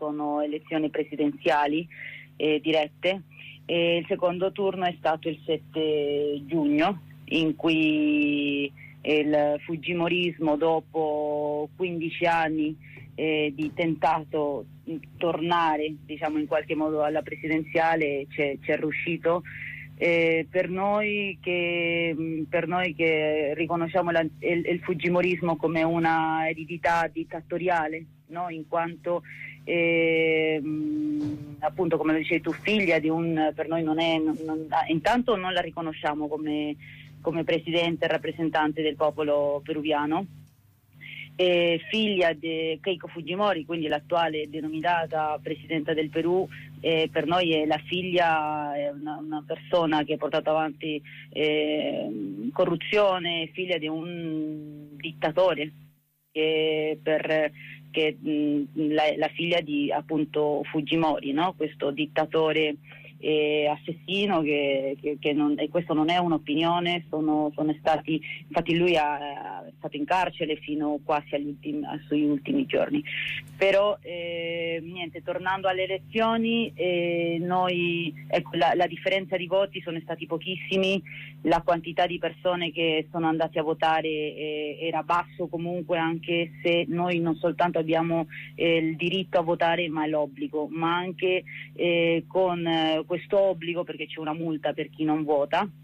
sono elezioni presidenziali dirette, e il secondo turno è stato il 7 giugno, in cui il Fujimorismo, dopo 15 anni di tentato tornare, diciamo, in qualche modo alla presidenziale, c'è riuscito. Per noi che riconosciamo il Fujimorismo come una eredità dittatoriale, no? In quanto appunto, come lo dicevi tu, figlia di per noi intanto non la riconosciamo come presidente e rappresentante del popolo peruviano. Figlia di Keiko Fujimori, quindi l'attuale denominata presidenta del Perù. Per noi è la figlia, è una persona che ha portato avanti corruzione, figlia di un dittatore, la figlia di appunto Fujimori, no? Questo dittatore assassino che non, e questo non è un'opinione, sono stati, infatti lui è stato in carcere fino quasi ai suoi ultimi giorni. Però niente, tornando alle elezioni, noi, ecco, la differenza di voti sono stati pochissimi, la quantità di persone che sono andate a votare era basso comunque, anche se noi non soltanto abbiamo il diritto a votare ma l'obbligo, ma anche con questo obbligo, perché c'è una multa per chi non vota,